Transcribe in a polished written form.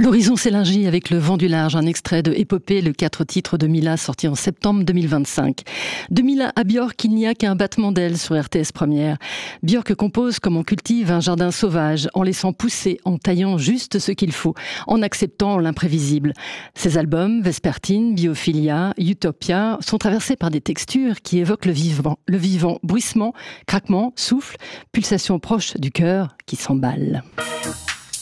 L'horizon s'élargit avec Le vent du large, un extrait de Épopée, le 4 titres de Mila, sorti en septembre 2025. De Mila à Björk, il n'y a qu'un battement d'ailes sur RTS Première. Björk compose comme on cultive un jardin sauvage, en laissant pousser, en taillant juste ce qu'il faut, en acceptant l'imprévisible. Ses albums, Vespertine, Biophilia, Utopia, sont traversés par des textures qui évoquent le vivant, bruissement, craquement, souffle, pulsation proche du cœur qui s'emballe.